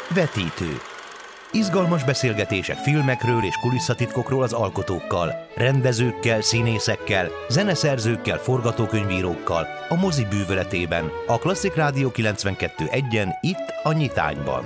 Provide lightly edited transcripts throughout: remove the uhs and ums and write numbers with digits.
Vetítő. Izgalmas beszélgetések filmekről és kulisszatitkokról az alkotókkal, rendezőkkel, színészekkel, zeneszerzőkkel, forgatókönyvírókkal, a mozi bűvöletében, a Klasszik Rádió 92.1-en, itt a Nyitányban.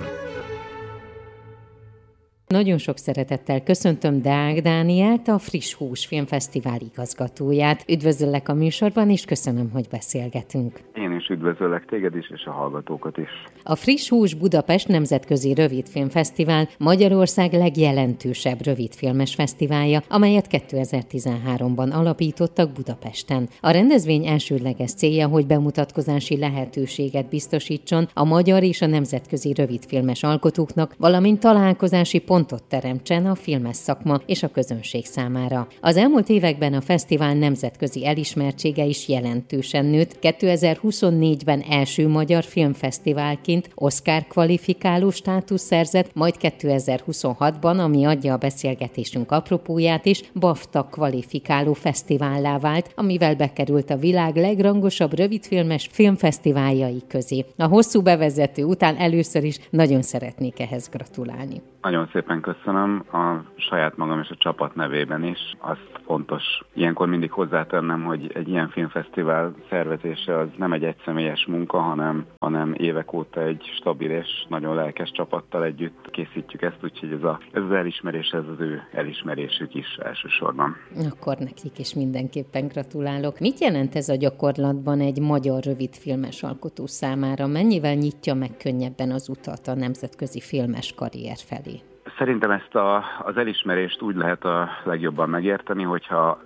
Nagyon sok szeretettel köszöntöm Deák Dánielt, a Friss Hús Filmfesztivál igazgatóját. Üdvözöllek a műsorban, és köszönöm, hogy beszélgetünk. Én is üdvözöllek téged is, és a hallgatókat is. A Friss Hús Budapest Nemzetközi Rövidfilmfesztivál Magyarország legjelentősebb rövidfilmes fesztiválja, amelyet 2013-ban alapítottak Budapesten. A rendezvény elsődleges célja, hogy bemutatkozási lehetőséget biztosítson a magyar és a nemzetközi rövidfilmes alkotóknak, valamint találkozási pontot teremtsen a filmes szakma és a közönség számára. Az elmúlt években a fesztivál nemzetközi elismertsége is jelentősen nőtt. 2024-ben első magyar filmfesztiválként Oscar kvalifikáló státusz szerzett, majd 2026-ban, ami adja a beszélgetésünk apropóját is, BAFTA kvalifikáló fesztivállá vált, amivel bekerült a világ legrangosabb rövidfilmes filmfesztiváljai közé. A hosszú bevezető után először is nagyon szeretnék ehhez gratulálni. Nagyon szépen köszönöm a saját magam és a csapat nevében is. Az fontos ilyenkor mindig hozzátennem, hogy egy ilyen filmfesztivál szervezése az nem egy egyszemélyes munka, hanem évek óta egy stabil és nagyon lelkes csapattal együtt készítjük ezt, úgyhogy ez az elismerés, ez az ő elismerésük is elsősorban. Akkor nekik is mindenképpen gratulálok. Mit jelent ez a gyakorlatban egy magyar rövidfilmes alkotó számára? Mennyivel nyitja meg könnyebben az utat a nemzetközi filmes karrier felé? Szerintem ezt az elismerést úgy lehet a legjobban megérteni, hogyha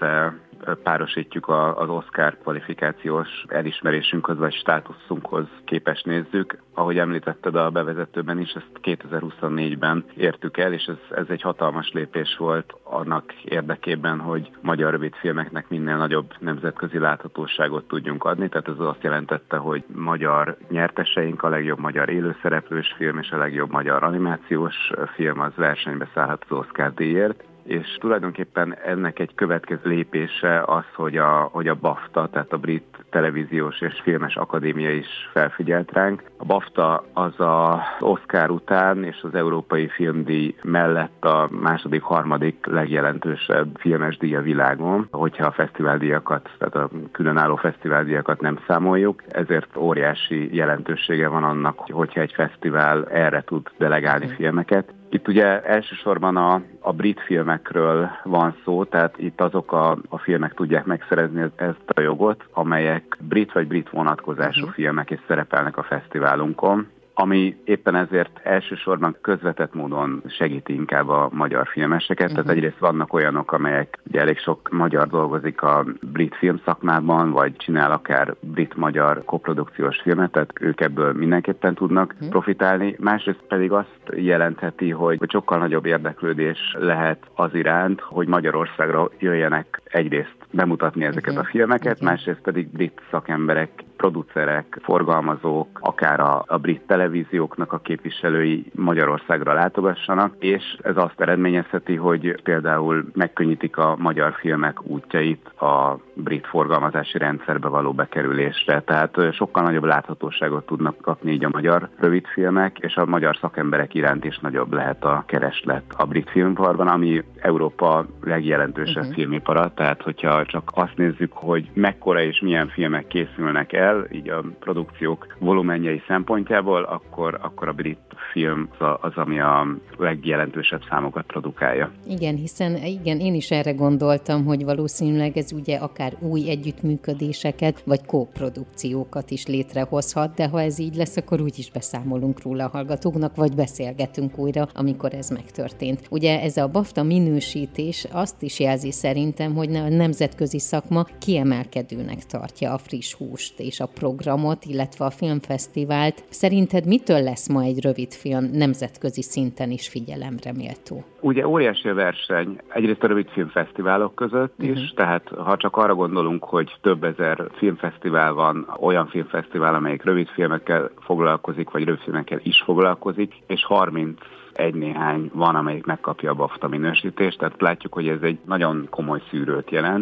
párosítjuk az Oscar kvalifikációs elismerésünkhöz vagy státuszunkhoz képest nézzük. Ahogy említetted a bevezetőben is, ezt 2024-ben értük el, és ez egy hatalmas lépés volt annak érdekében, hogy magyar rövidfilmeknek minél nagyobb nemzetközi láthatóságot tudjunk adni. Tehát ez azt jelentette, hogy magyar nyerteseink, a legjobb magyar élőszereplős film és a legjobb magyar animációs film az versenybe szállhat az Oscar díjért. És tulajdonképpen ennek egy következő lépése az, hogy a BAFTA, tehát a Brit Televíziós és Filmes Akadémia is felfigyelt ránk. A BAFTA az az Oscar után és az Európai Filmdíj mellett a második, harmadik legjelentősebb filmes díj a világon, hogyha a fesztiváldíjakat, tehát a különálló fesztiváldíjakat nem számoljuk. Ezért óriási jelentősége van annak, hogyha egy fesztivál erre tud delegálni filmeket. Itt ugye elsősorban a brit filmekről van szó, tehát itt azok a filmek tudják megszerezni ezt a jogot, amelyek brit vagy brit vonatkozású filmek és szerepelnek a fesztiválunkon, ami éppen ezért elsősorban közvetett módon segíti inkább a magyar filmeseket. Tehát egyrészt vannak olyanok, amelyek ugye elég sok magyar dolgozik a brit filmszakmában, vagy csinál akár brit-magyar koprodukciós filmet, tehát ők ebből mindenképpen tudnak profitálni. Másrészt pedig azt jelentheti, hogy sokkal nagyobb érdeklődés lehet az iránt, hogy Magyarországra jöjjenek egyrészt bemutatni ezeket a filmeket, másrészt pedig brit szakemberek, producerek, forgalmazók, akár a brit televízióknak a képviselői Magyarországra látogassanak, és ez azt eredményezheti, hogy például megkönnyítik a magyar filmek útjait a brit forgalmazási rendszerbe való bekerülésre. Tehát sokkal nagyobb láthatóságot tudnak kapni így a magyar rövidfilmek, és a magyar szakemberek iránt is nagyobb lehet a kereslet a brit filmiparban, ami Európa legjelentősebb filmipara. Tehát hogyha csak azt nézzük, hogy mekkora és milyen filmek készülnek el, így a produkciók volumenjei szempontjából, akkor a brit film az, ami a legjelentősebb számokat produkálja. Igen, hiszen én is erre gondoltam, hogy valószínűleg ez ugye akár új együttműködéseket, vagy kóprodukciókat is létrehozhat, de ha ez így lesz, akkor úgyis beszámolunk róla a hallgatóknak, vagy beszélgetünk újra, amikor ez megtörtént. Ugye ez a BAFTA minősítés azt is jelzi szerintem, hogy a nemzetközi szakma kiemelkedőnek tartja a friss húst és a programot, illetve a filmfesztivált. Szerinted mitől lesz ma egy rövid film nemzetközi szinten is figyelemre méltó? Ugye óriási a verseny egyrészt a rövidfilmfesztiválok között is, tehát ha csak arra gondolunk, hogy több ezer filmfesztivál van, olyan filmfesztivál, amelyik rövidfilmekkel foglalkozik, vagy rövidfilmekkel is foglalkozik, és 30 néhány van, amelyik megkapja a BAFTA minősítést, tehát látjuk, hogy ez egy nagyon komoly szűrőt jelent.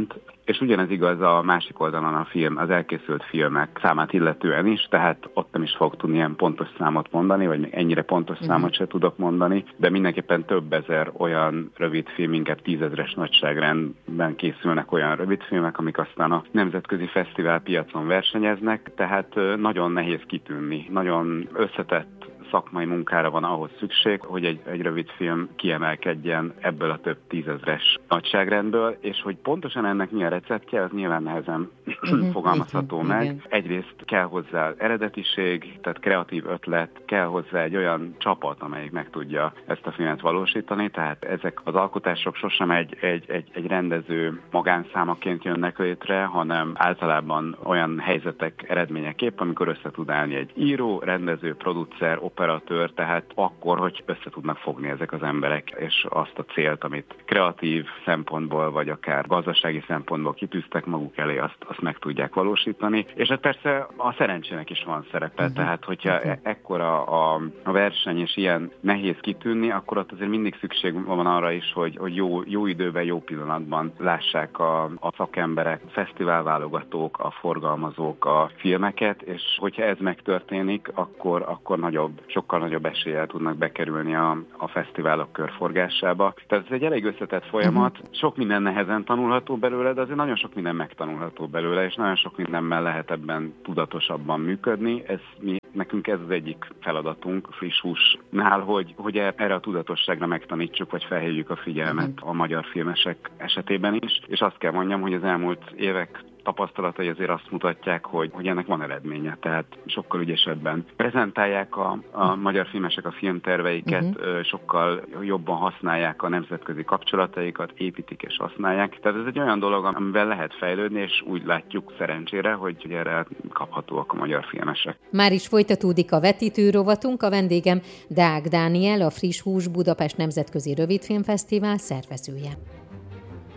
És ugyanez igaz a másik oldalon az elkészült filmek számát illetően is, tehát ott nem is fog tudni ilyen pontos számot mondani, vagy még ennyire pontos számot se tudok mondani, de mindenképpen több ezer olyan rövidfilm, inkább 10 000-es nagyságrendben készülnek olyan rövidfilmek, amik aztán a nemzetközi fesztivál piacon versenyeznek, tehát nagyon nehéz kitűnni, nagyon összetett szakmai munkára van ahhoz szükség, hogy egy rövidfilm kiemelkedjen ebből a több 10 000-es nagyságrendből, és hogy pontosan ennek mi a receptje, az nyilván nehezen fogalmazható meg. Igen. Egyrészt kell hozzá eredetiség, tehát kreatív ötlet, kell hozzá egy olyan csapat, amelyik meg tudja ezt a filmet valósítani, tehát ezek az alkotások sosem egy rendező magánszámaként jönnek létre, hanem általában olyan helyzetek eredményeképp, amikor össze tud állni egy író, rendező, producer, operatőr, tehát akkor, hogy össze tudnak fogni ezek az emberek, és azt a célt, amit kreatív szempontból, vagy akár gazdasági szempontból kitűztek maguk elé, azt meg tudják valósítani. És hát persze a szerencsének is van szerepe, tehát hogyha ekkora a verseny, és ilyen nehéz kitűnni, akkor ott azért mindig szükség van arra is, hogy jó időben, jó pillanatban lássák a szakemberek, fesztiválválogatók, a forgalmazók a filmeket, és hogyha ez megtörténik, akkor sokkal nagyobb eséllyel tudnak bekerülni a fesztiválok körforgásába. Tehát ez egy elég összetett folyamat, sok minden nehezen tanulható belőle, de azért nagyon sok minden megtanulható belőle, és nagyon sok mindenben lehet ebben tudatosabban működni. Nekünk ez az egyik feladatunk Friss Húsnál, hogy erre a tudatosságra megtanítsuk, vagy felhívjuk a figyelmet a magyar filmesek esetében is. És azt kell mondjam, hogy az elmúlt évek tapasztalatai azért azt mutatják, hogy ennek van eredménye, tehát sokkal ügyesebben prezentálják a magyar filmesek a filmterveiket, sokkal jobban használják a nemzetközi kapcsolataikat, építik és használják. Tehát ez egy olyan dolog, amivel lehet fejlődni, és úgy látjuk szerencsére, hogy erre kaphatóak a magyar filmesek. Már is folytatódik a vetítő rovatunk, a vendégem Deák Dániel, a Friss Hús Budapest Nemzetközi Rövidfilmfesztivál szervezője.